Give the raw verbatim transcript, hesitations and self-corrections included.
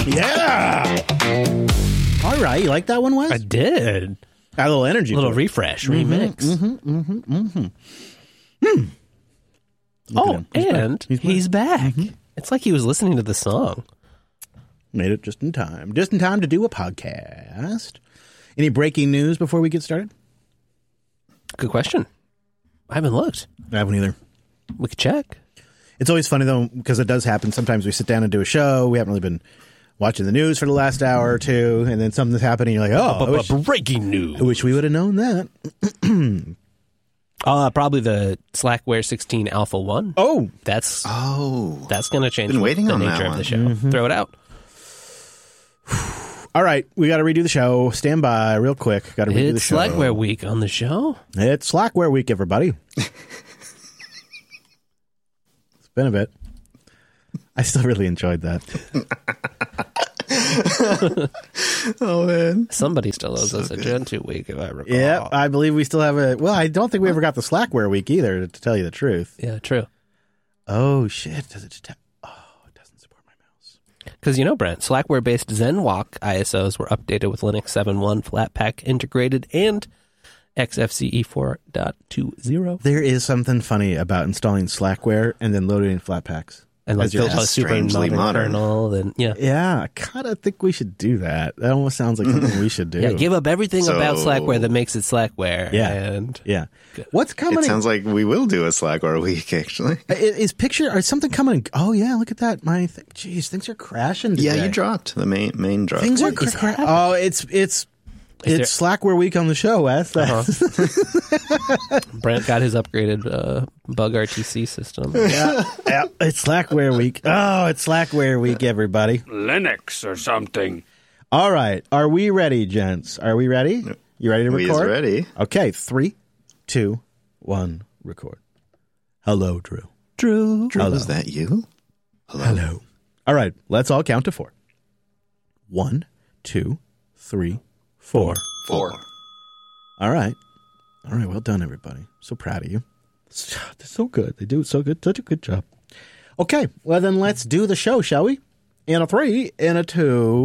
Yeah. All right. You like that one, Wes? I did. Got a little energy. A little to it. refresh, remix. Mm-hmm, mm-hmm, mm-hmm. Hmm. Look at Oh, him. He's and back. He's he's back. back. Mm-hmm. It's like he was listening to the song. Made it just in time. Just in time to do a podcast. Any breaking news before we get started? Good question. I haven't looked. I haven't either. We could check. It's always funny, though, because it does happen. Sometimes we sit down and do a show. We haven't really been watching the news for the last hour or two, and then something's happening. You're like, oh, I wish, Breaking news. I wish we would have known that. Uh, probably the Slackware sixteen Alpha one. Oh. That's Oh. that's going to change Been waiting the on that nature of one. the show. Mm-hmm. Throw it out. All right. We got to redo the show. Stand by real quick. Got to redo the It's show. Slackware week on the show. It's Slackware week, everybody. It's been a bit. I still really enjoyed that. Oh, man. Somebody still owes us a Gentoo week, if I recall. Yeah, I believe we still have a... Well, I don't think we ever got the Slackware week either, to tell you the truth. Yeah, true. Oh, shit. Does it just have... Oh, it doesn't support my mouse. Because, you know, Brent, Slackware-based ZenWalk I S Os were updated with Linux seven point one Flatpak integrated and X F C E four point two point oh. There is something funny about installing Slackware and then loading in Flatpaks. And like As your- built a super strangely modern, modern. kernel. And, yeah. Yeah, I kind of think we should do that. That almost sounds like something we should do. Yeah, give up everything So- about Slackware that makes it Slackware. Yeah. And Yeah. What's coming? It in- sounds like we will do a Slackware week, actually. I- Is picture or something coming? Oh yeah, look at that. My th- jeez, things are crashing today. Yeah, you dropped. The main main drop. Things are What is cra- happening? Oh, it's it's Is it's Slackware week on the show, Wes. That's- Brent got his upgraded uh, bug R T C system. yeah, yeah, it's Slackware week. Oh, it's Slackware week, everybody. Linux or something. All right, are we ready, gents? Are we ready? You ready to We is record? ready. Okay, three, two, one, record. Hello, Drew. Drew. Drew, Hello. was that you? Hello. All right, let's all count to four. One, two, three, four. Four. All right. All right, well done, everybody. So proud of you. They're so good. They do so good. Such a good job. Okay, well then let's do the show, shall we? In a three, in a two.